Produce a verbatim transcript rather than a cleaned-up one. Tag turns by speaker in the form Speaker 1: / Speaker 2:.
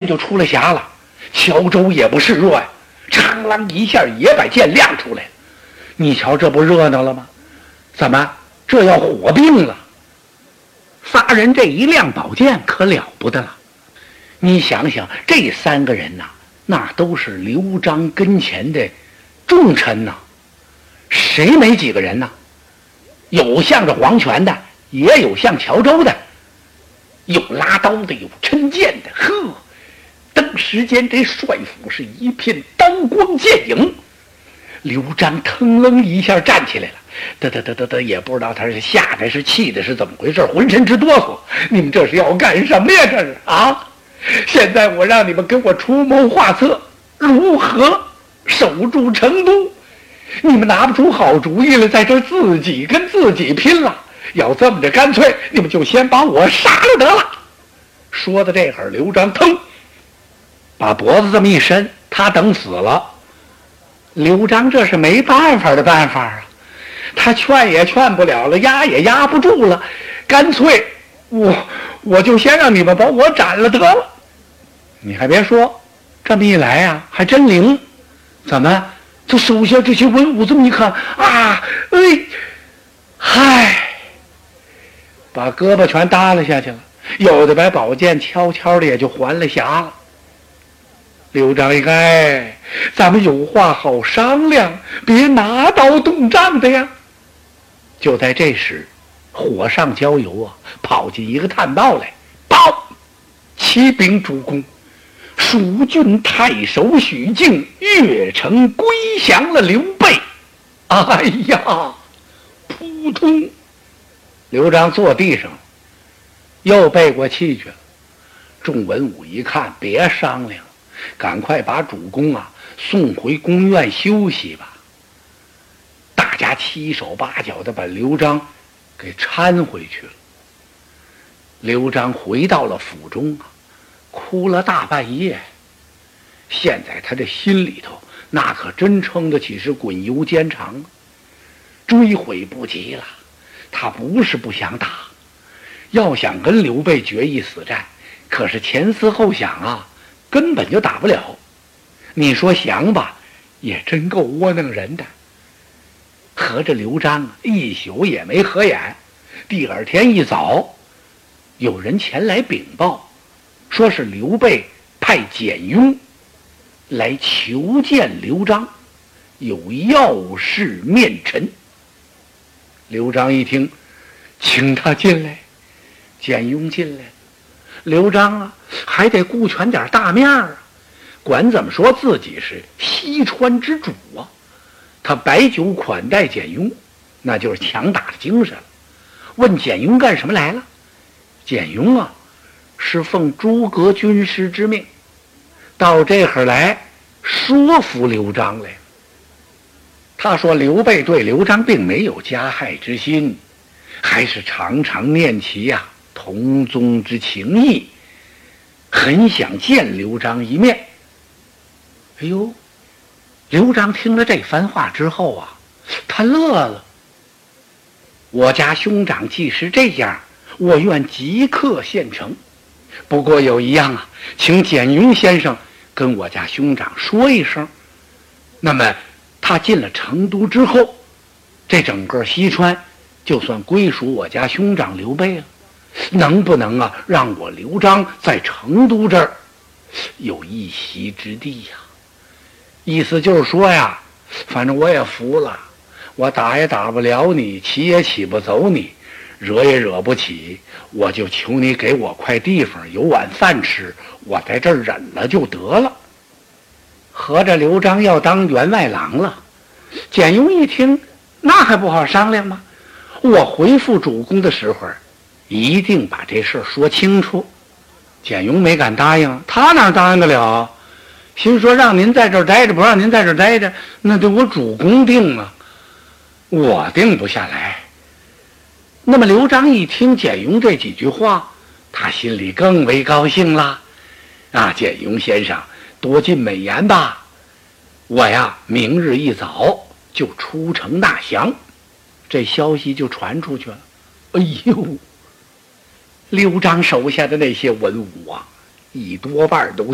Speaker 1: 就出了匣了，乔州也不示弱呀，长啷一下也把剑亮出来了。你瞧这不热闹了吗？怎么这要火并了？仨人这一亮宝剑可了不得了。你想想这三个人呐、啊，那都是刘璋跟前的重臣呐、啊，谁没几个人呢、啊？有向着黄权的，也有向乔州的，有拉刀的，有抻剑的。呵，登时间这帅府是一片刀光剑影。刘璋腾楞一下站起来了，得得得得得，也不知道他是吓的是气的是怎么回事，浑身直哆嗦。你们这是要干什么呀？这是啊！现在我让你们跟我出谋划策，如何守住成都？你们拿不出好主意来，在这自己跟自己拼了。要这么着，干脆你们就先把我杀了得了。说到这会儿，刘璋腾把脖子这么一伸，他等死了。刘璋这是没办法的办法啊，他劝也劝不了了，压也压不住了，干脆我我就先让你们把我斩了得了。你还别说，这么一来啊，还真灵。怎么就手下这些文武这么一看啊，哎，嗨，把胳膊全耷拉下去了，有的把宝剑悄悄的也就还了匣了。刘璋一看，哎，咱们有话好商量，别拿刀动仗的呀。就在这时，火上浇油啊，跑进一个探报来，报启禀主公，蜀郡太守许靖越城归降了刘备。哎呀，扑通！刘璋坐地上又背过气去了。众文武一看，别商量，赶快把主公啊送回宫院休息吧。大家七手八脚的把刘璋给搀回去了。刘璋回到了府中啊，哭了大半夜。现在他这心里头那可真称得起是滚油煎肠啊，追悔不及了。他不是不想打，要想跟刘备决一死战，可是前思后想啊，根本就打不了。你说降吧，也真够窝囊人的。合着刘璋一宿也没合眼，第二天一早，有人前来禀报，说是刘备派简雍来求见刘璋，有要事面陈。刘璋一听，请他进来。简雍进来了。刘璋啊，还得顾全点大面啊，管怎么说自己是西川之主啊。他摆酒款待简雍，那就是强打的精神了。问简雍干什么来了？简雍啊，是奉诸葛军师之命，到这会儿来说服刘璋来了。他说刘备对刘璋并没有加害之心，还是常常念其呀、啊、同宗之情谊，很想见刘璋一面。哎呦，刘璋听了这番话之后啊，他乐了。我家兄长既是这样，我愿即刻献城。不过有一样啊，请简雍先生跟我家兄长说一声。那么他进了成都之后，这整个西川就算归属我家兄长刘备了。能不能啊，让我刘璋在成都这儿有一席之地呀？意思就是说呀，反正我也服了，我打也打不了你，骑也骑不走你，惹也惹不起，我就求你给我块地方，有碗饭吃，我在这儿忍了就得了。合着刘璋要当员外郎了。简雍一听，那还不好商量吗？我回复主公的时候一定把这事说清楚。简雍没敢答应，他哪答应得了？心说让您在这儿待着，不让您在这儿待着，那得我主公定啊，我定不下来。那么刘璋一听简雍这几句话，他心里更为高兴了。啊，简雍先生多尽美言吧，我呀明日一早就出城纳降。这消息就传出去了。哎呦，刘璋手下的那些文武啊，一多半都